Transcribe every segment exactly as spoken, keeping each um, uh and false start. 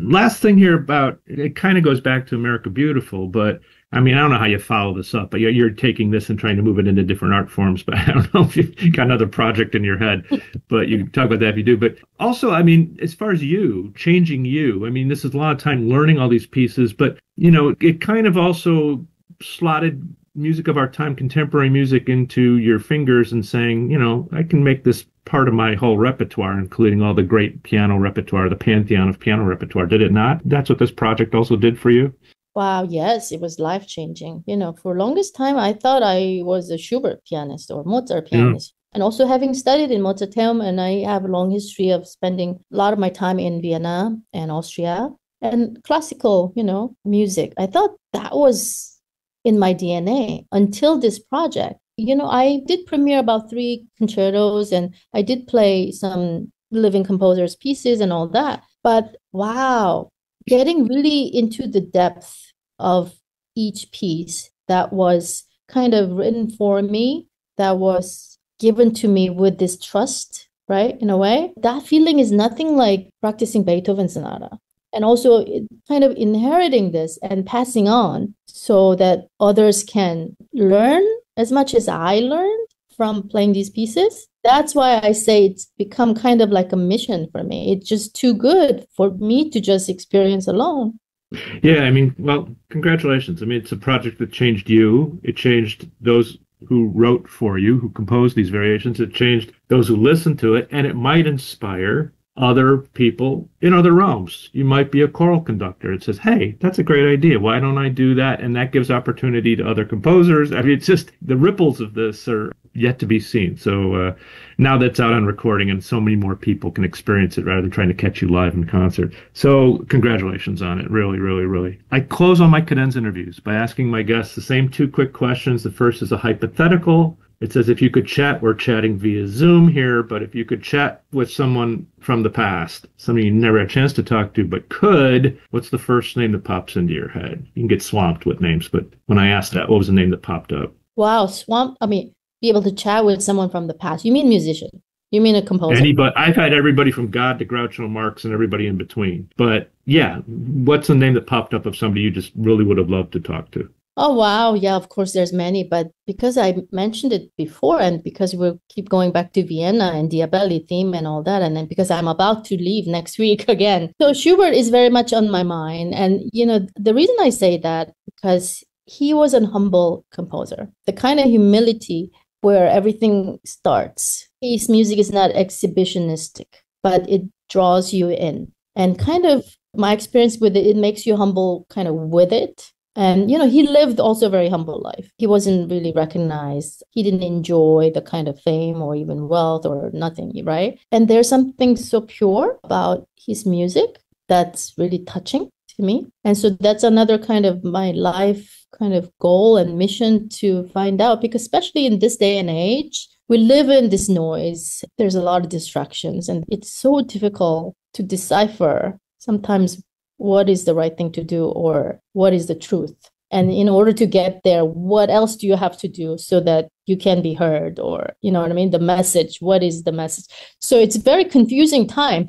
last thing here about it kind of goes back to America Beautiful, but I mean, I don't know how you follow this up, but you're, you're taking this and trying to move it into different art forms. But I don't know if you've got another project in your head, but you can talk about that if you do. But also, I mean, as far as you, changing you, I mean, this is a lot of time learning all these pieces, but, you know, it kind of also slotted music of our time, contemporary music, into your fingers and saying, you know, I can make this part of my whole repertoire, including all the great piano repertoire, the pantheon of piano repertoire. Did it not? That's what this project also did for you? Wow, yes, it was life-changing. You know, for longest time, I thought I was a Schubert pianist or Mozart Yeah. pianist. And also having studied in Mozarteum, and I have a long history of spending a lot of my time in Vienna and Austria and classical, you know, music. I thought that was in my D N A until this project. You know, I did premiere about three concertos and I did play some living composers' pieces and all that. But wow, getting really into the depth of each piece that was kind of written for me, that was given to me with this trust, right? In a way, that feeling is nothing like practicing Beethoven sonata. And also it, kind of inheriting this and passing on so that others can learn as much as I learned from playing these pieces. That's why I say it's become kind of like a mission for me. It's just too good for me to just experience alone. Yeah, I mean, well, congratulations. I mean, it's a project that changed you. It changed those who wrote for you, who composed these variations. It changed those who listened to it, and it might inspire other people in other realms. You might be a choral conductor. It says, hey, that's a great idea. Why don't I do that? And that gives opportunity to other composers. I mean, it's just the ripples of this are yet to be seen. So uh, now that's out on recording and so many more people can experience it rather than trying to catch you live in concert. So congratulations on it. Really, really, really. I close on my cadenza interviews by asking my guests the same two quick questions. The first is a hypothetical. It says, if you could chat, we're chatting via Zoom here, but if you could chat with someone from the past, somebody you never had a chance to talk to, but could, what's the first name that pops into your head? You can get swamped with names, but when I asked that, what was the name that popped up? Wow, swamp. I mean, be able to chat with someone from the past. You mean musician? You mean a composer? Anybody, I've had everybody from God to Groucho Marx and everybody in between. But yeah, what's the name that popped up of somebody you just really would have loved to talk to? Oh, wow. Yeah, of course, there's many. But because I mentioned it before, and because we'll keep going back to Vienna and Diabelli theme and all that, and then because I'm about to leave next week again. So Schubert is very much on my mind. And, you know, the reason I say that, because he was a humble composer, the kind of humility where everything starts. His music is not exhibitionistic, but it draws you in. And kind of my experience with it, it makes you humble kind of with it. And, you know, he lived also a very humble life. He wasn't really recognized. He didn't enjoy the kind of fame or even wealth or nothing, right? And there's something so pure about his music that's really touching to me. And so that's another kind of my life kind of goal and mission to find out, because especially in this day and age, we live in this noise. There's a lot of distractions, and it's so difficult to decipher sometimes what is the right thing to do or what is the truth. And in order to get there, what else do you have to do so that you can be heard? Or, you know what I mean? The message, what is the message? So it's a very confusing time.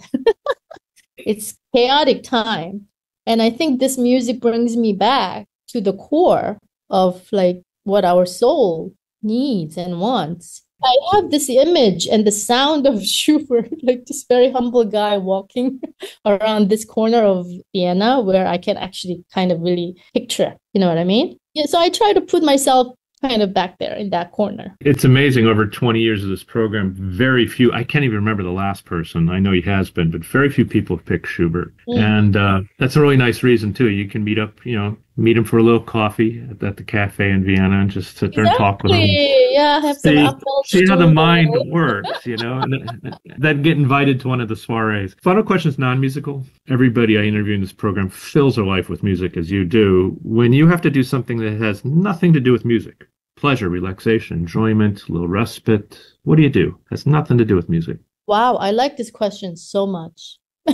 It's chaotic time. And I think this music brings me back to the core of like what our soul needs and wants. I have this image and the sound of Schubert, like this very humble guy walking around this corner of Vienna where I can actually kind of really picture, you know what I mean? Yeah, so I try to put myself kind of back there in that corner. It's amazing. Over twenty years of this program, very few, I can't even remember the last person. I know he has been, but very few people have picked Schubert. Mm. And uh, that's a really nice reason, too. You can meet up, you know, meet him for a little coffee at, at the cafe in Vienna and just sit there and talk with him. Exactly. Yeah, have some See, apple see how the mind strudel. works, you know, and then get invited to one of the soirees. Final question is non-musical. Everybody I interview in this program fills their life with music, as you do. When you have to do something that has nothing to do with music, pleasure, relaxation, enjoyment, a little respite, what do you do? Has nothing to do with music. Wow, I like this question so much.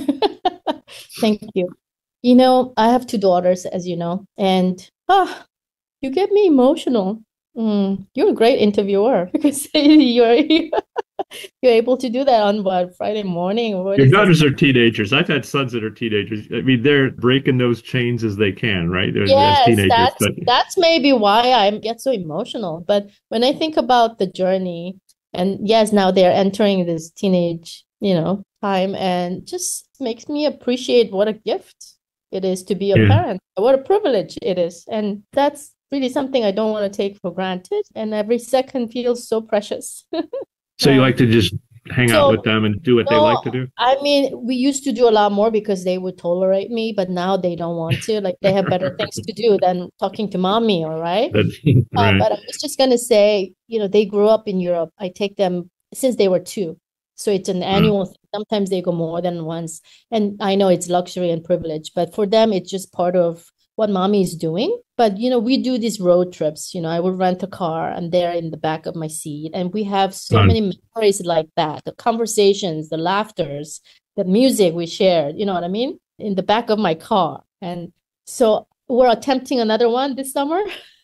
Thank you. You know, I have two daughters, as you know, and ah, you get me emotional. Mm, you're a great interviewer because you're You're able to do that on what, Friday morning? What Your is this? daughters are teenagers. I've had sons that are teenagers. I mean, they're breaking those chains as they can, right? They're, as Yes, teenagers, that's but that's maybe why I get so emotional. But when I think about the journey, and yes, now they're entering this teenage, you know, time, and just makes me appreciate what a gift it is to be a yeah. parent. What a privilege it is. And that's really something I don't want to take for granted. And every second feels so precious. So you Um, like to just hang out with so them and do what they like no, to do? I mean, we used to do a lot more because they would tolerate me, but now they don't want to. Like they have better things to do than talking to mommy, all right? That's Uh, right. but I was just gonna say, you know, they grew up in Europe. I take them since they were two. So it's an Wow. annual thing. Sometimes they go more than once. And I know it's luxury and privilege, but for them, it's just part of what mommy is doing. But, you know, we do these road trips. You know, I would rent a car and they're in the back of my seat. And we have so Fun. many memories like that, the conversations, the laughters, the music we shared, you know what I mean? In the back of my car. And so we're attempting another one this summer.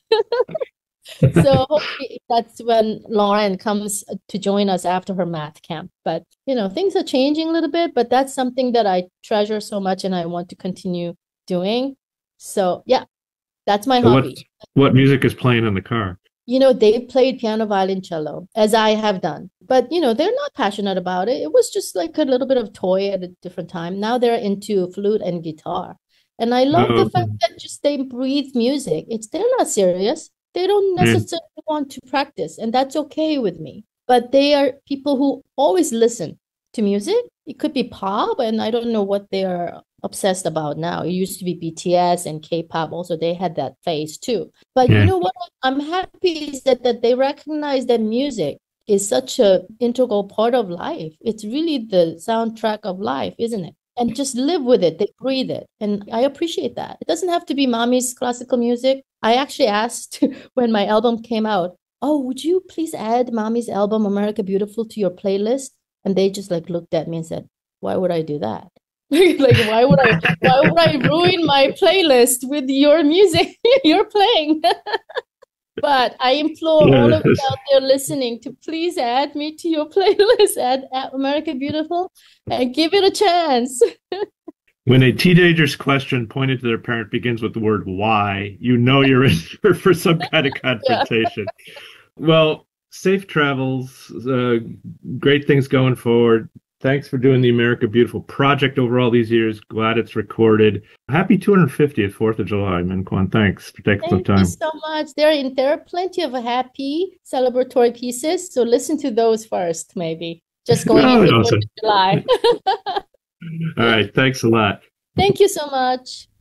So hopefully that's when Lauren comes to join us after her math camp. But, you know, things are changing a little bit, but that's something that I treasure so much and I want to continue doing. So, yeah, that's my So what hobby. what music is playing in the car? You know, they played piano, violin, cello, as I have done. But, you know, they're not passionate about it. It was just like a little bit of toy at a different time. Now they're into flute and guitar. And I love the Oh, fact that just they breathe music. It's they're not serious. They don't yeah. necessarily want to practice, and that's okay with me. But they are people who always listen to music. It could be pop, and I don't know what they are obsessed about now. It used to be B T S and K-pop also. They had that phase too. But you Yeah. know what? I'm happy is that, that they recognize that music is such a integral part of life. It's really the soundtrack of life, isn't it? And just live with it. They breathe it. And I appreciate that. It doesn't have to be mommy's classical music. I actually asked when my album came out, oh, would you please add mommy's album, America Beautiful, to your playlist? And they just like looked at me and said, why would I do that? Like, why would I, why would I ruin my playlist with your music you're playing? But I implore all of you Yes. out there listening to please add me to your playlist, add, add America Beautiful, and give it a chance. When a teenager's question pointed to their parent begins with the word why, you know you're in for, for some kind of Yeah. confrontation. Well, safe travels, uh, great things going forward. Thanks for doing the America Beautiful project over all these years. Glad it's recorded. Happy two hundred fiftieth, fourth of July, Min Kwan. Thanks for taking some Thank you time. so much. There are, there are plenty of happy celebratory pieces, so listen to those first, maybe. Just going Oh, into awesome. July. All right. Thanks a lot. Thank you so much.